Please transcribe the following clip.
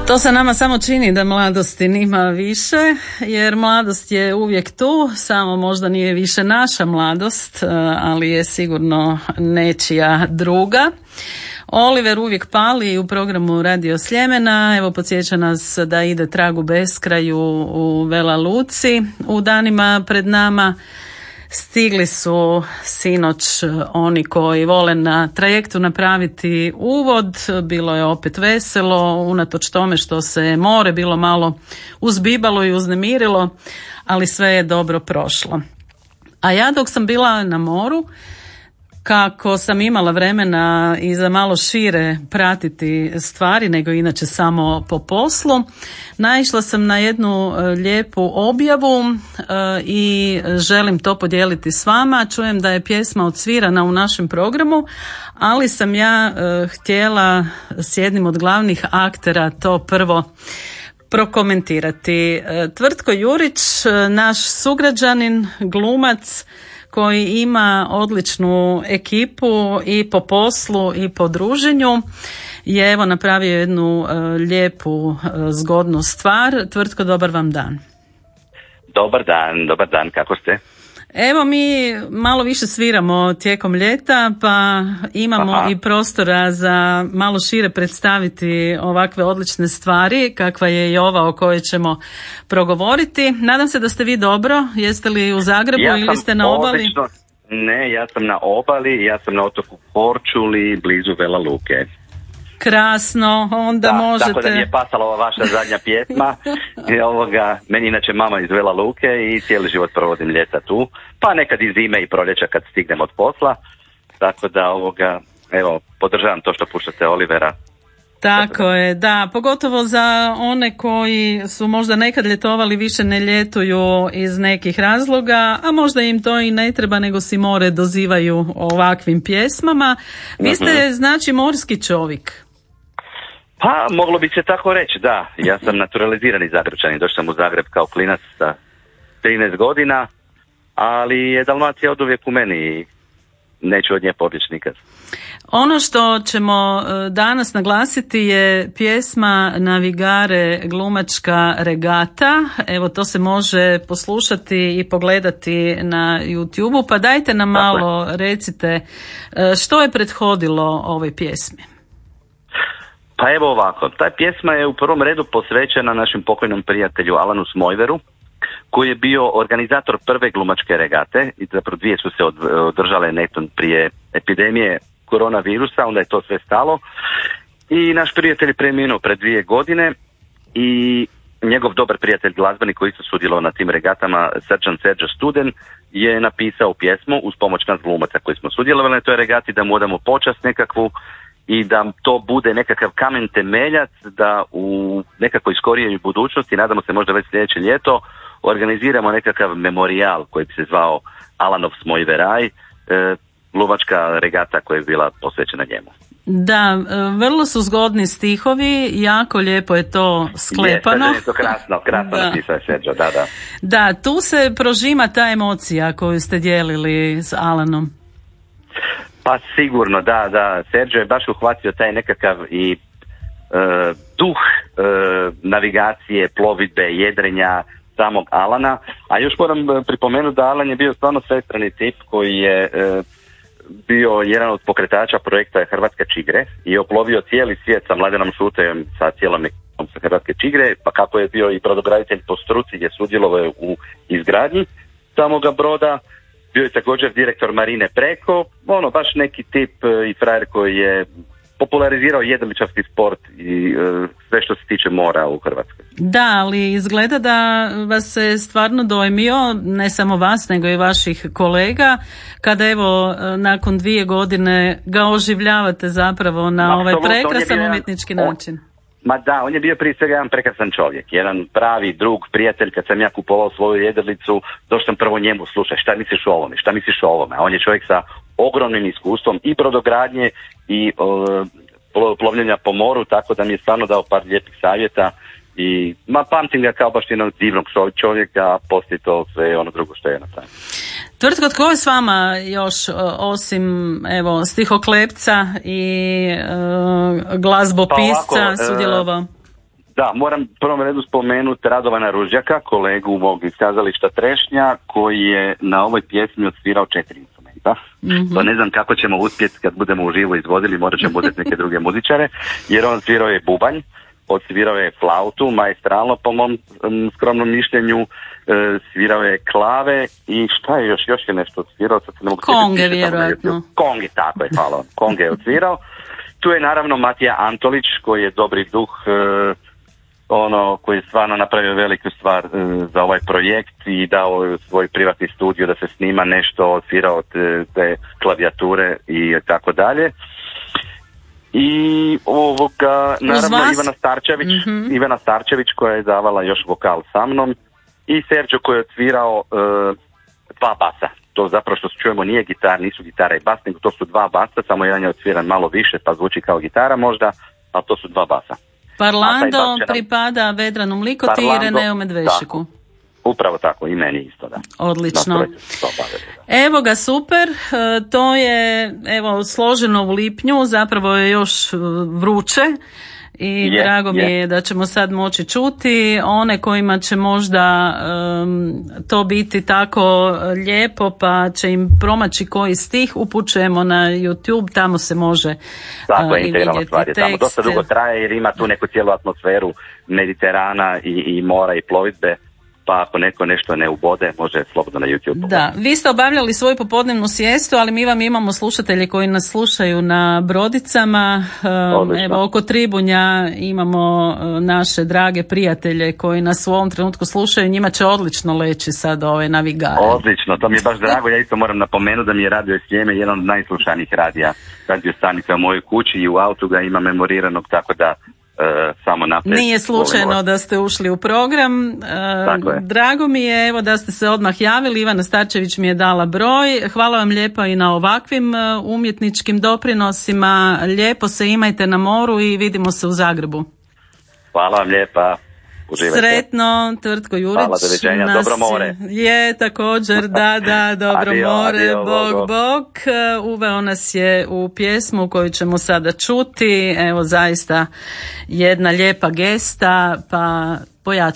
To se nama samo čini da mladosti nima više, jer mladost je uvijek tu, samo možda nije više naša mladost, ali je sigurno nečija druga. Oliver uvijek pali u programu Radio Sljemena, evo podsjeća nas da ide trag u beskraju u Vela Luci u danima pred nama. Stigli su sinoć oni koji vole na trajektu napraviti uvod, bilo je opet veselo, unatoč tome što se more bilo malo uzbibalo i uznemirilo, ali sve je dobro prošlo. A ja dok sam bila na moru, kako sam imala vremena i za malo šire pratiti stvari nego inače samo po poslu, naišla sam na jednu lijepu objavu i želim to podijeliti s vama. Čujem da je pjesma odsvirana u našem programu, ali sam ja htjela s jednim od glavnih aktera to prvo prokomentirati. Tvrtko Jurić, naš sugrađanin, glumac, koji ima odličnu ekipu i po poslu i po druženju, je evo napravio jednu lijepu, zgodnu stvar. Tvrtko, dobar vam dan. Dobar dan, kako ste? Evo mi malo više sviramo tijekom ljeta, pa imamo i prostora za malo šire predstaviti ovakve odlične stvari, kakva je i ova o kojoj ćemo progovoriti. Nadam se da ste vi dobro. Jeste li u Zagrebu ili ste na obali? Ne, ja sam na obali, ja sam na otoku Korčuli, blizu Vela Luke. Krasno, onda možete... Tako da mi je pasala ova vaša zadnja pjesma. Meni inače mama iz Vela Luke i cijeli život provodim ljeta tu. Pa nekad i zime i proljeća kad stignem od posla. Tako da evo, podržavam to što puštate Olivera. Tako je, da, pogotovo za one koji su možda nekad ljetovali, više ne ljetuju iz nekih razloga, a možda im to i ne treba, nego si more dozivaju ovakvim pjesmama. Vi ste, znači, morski čovjek. Pa, moglo bi se tako reći, da. Ja sam naturalizirani Zagrepčanin, došao sam u Zagreb kao klinac sa 13 godina, ali je Dalmacija oduvijek u meni i neću od nje pobjeći nikad. Ono što ćemo danas naglasiti je pjesma Navigare, glumačka regata. Evo, to se može poslušati i pogledati na YouTubeu, pa dajte nam malo recite što je prethodilo ovoj pjesmi. Pa evo ovako, ta pjesma je u prvom redu posvećena našem pokojnom prijatelju Alanu Smojveru, koji je bio organizator prve glumačke regate i zapravo dvije su se održale netom prije epidemije koronavirusa, onda je to sve stalo i naš prijatelj je preminuo pred 2 godine i njegov dobar prijatelj glazbenik koji su sudjelovao na tim regatama, Srđan Serđa Studen, je napisao pjesmu uz pomoć nas glumaca koji smo sudjelovali na toj regati da mu odamo počast nekakvu i da to bude nekakav kamen temeljac da u nekakvoj skorijoj budućnosti, nadamo se možda već sljedeće ljeto, organiziramo nekakav memorijal koji bi se zvao Alanov Smojveraj, glumačka regata koja je bila posvećena njemu. Da, vrlo su zgodni stihovi, jako lijepo je to sklepano. Je to krasno napisao je Serđo, da. Da, tu se prožima ta emocija koju ste dijelili s Alanom. Pa sigurno, da. Serđo je baš uhvatio taj nekakav i duh navigacije, plovidbe, jedrenja samog Alana, a još moram pripomenuti da Alan je bio stvarno svestrani tip koji je bio jedan od pokretača projekta Hrvatske čigre i oplovio cijeli svijet sa Mladenom Šutejem, sa cijelom ekipom sa Hrvatske čigre, pa kako je bio i brodograditelj po struci gdje sudjelovao u izgradnji samoga broda, bio je također direktor Marine Preko, baš neki tip i frajer koji je popularizirao jedriličarski sport i sve što se tiče mora u Hrvatskoj. Da, ali izgleda da vas se stvarno dojmio, ne samo vas, nego i vaših kolega, kada evo nakon 2 godine ga oživljavate zapravo na ovaj prekrasan umjetnički način. Ma da, on je bio prije svega jedan prekrasan čovjek, jedan pravi drug, prijatelj. Kad sam ja kupovao svoju jedrilicu, došao sam prvo njemu, slušaj, šta misliš o ovome? A on je čovjek sa ogromnim iskustvom i brodogradnje i plovljenja po moru, tako da mi je stvarno dao par lijepih savjeta i pamtim ga kao baš jednog divnog čovjeka, a poslije to sve ono drugo što je napravio. Tvrtko, tko je s vama još osim evo stihoklepca i glazbopisca sudjelovao? Da, moram prvom redu spomenuti Radovana Ružjaka, kolegu mog iz kazališta Trešnja, koji je na ovoj pjesmi odsvirao 4 instrumenta. To ne znam kako ćemo uspjeti kad budemo uživo izvodili, morat ćemo uzeti neke druge muzičare, jer on svirao je bubanj, odsvirao je flautu, maestralno po mom skromnom mišljenju, svirao je klave i šta je još je nešto odsvirao. Konge, vjerojatno. Konge, tako je, hvala. Konge je odsvirao. Tu je naravno Matija Antolić, koji je dobri duh, koji je stvarno napravio veliku stvar za ovaj projekt i dao svoj privatni studio da se snima nešto, odsvirao te klavijature i tako dalje. I naravno Ivana Starčević koja je davala još vokal sa mnom i Serđo koji je odsvirao 2 basa. To zapravo što čujemo nisu gitara i bas, nego to su 2 basa, samo jedan je odsviran malo više pa zvuči kao gitara možda, ali to su 2 basa. Parlando pripada Vedranu Mlikoti i Reneu Medvešiku. Upravo tako, i meni isto, da. Odlično. Evo ga, super. To je složeno u lipnju, zapravo je još vruće i drago mi je da ćemo sad moći čuti. One kojima će možda to biti tako lijepo pa će im promaći koji stih, upućujemo na YouTube, tamo se može i vidjeti tekst. Tamo dosta dugo traje jer ima tu neku cijelu atmosferu Mediterana i mora i plovidbe. Pa ako neko nešto ne ubode, može slobodno na YouTube. Da, vi ste obavljali svoju popodnevnu sijestu, ali mi vam imamo slušatelje koji nas slušaju na brodicama. Evo, oko Tribunja imamo naše drage prijatelje koji nas u ovom trenutku slušaju. Njima će odlično leći sad ove navigare. Odlično, to mi je baš drago. Ja isto moram napomenuti da mi je Radio Sljeme jedan od najslušanijih radio stanica u mojoj kući i u autu ga ima memoriranog, tako da samo naprijed. Nije slučajno da ste ušli u program. Drago mi je da ste se odmah javili. Ivana Starčević mi je dala broj. Hvala vam lijepo i na ovakvim umjetničkim doprinosima. Lijepo se imajte na moru i vidimo se u Zagrebu. Hvala vam lijepa. Uživajte. Sretno, Tvrtko Jurić. Hvala, doviđenja, dobro more. Je, također, da, dobro more, bog. Uveo nas je u pjesmu koju ćemo sada čuti. Evo, zaista jedna lijepa gesta, pa pojačajte